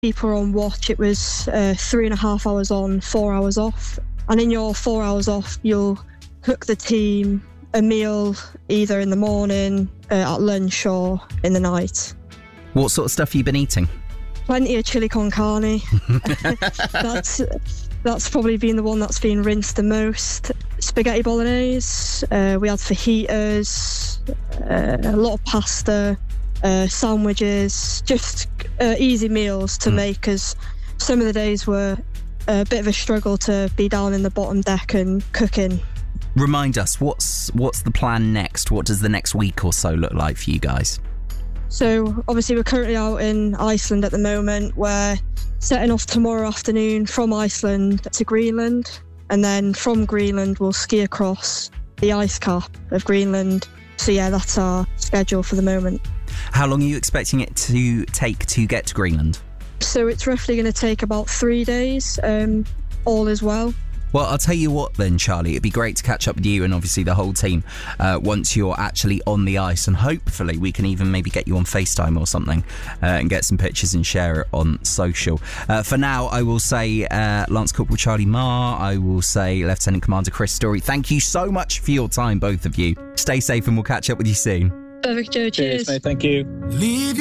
People are on watch. It was 3.5 hours on, 4 hours off. And in your 4 hours off, you'll cook the team a meal either in the morning, at lunch, or in the night. What sort of stuff have you been eating? Plenty of chili con carne. That's probably been the one that's been rinsed the most. Spaghetti bolognese. We had fajitas, a lot of pasta, sandwiches, just easy meals to make, as some of the days were a bit of a struggle to be down in the bottom deck and cooking. Remind us, what's the plan next? What does the next week or so look like for you guys? So obviously we're currently out in Iceland at the moment. We're setting off tomorrow afternoon from Iceland to Greenland, and then from Greenland we'll ski across the ice cap of Greenland. So yeah, that's our schedule for the moment. How long are you expecting it to take to get to Greenland? So it's roughly going to take about 3 days, all as well. Well, I'll tell you what then, Charlie, it'd be great to catch up with you and obviously the whole team once you're actually on the ice, and hopefully we can even maybe get you on FaceTime or something and get some pictures and share it on social. For now, I will say Lance Corporal Charlie Marr, I will say Lieutenant Commander Chris Story, thank you so much for your time, both of you. Stay safe and we'll catch up with you soon. Perfect, Joe. Cheers. Cheers, mate. Thank you.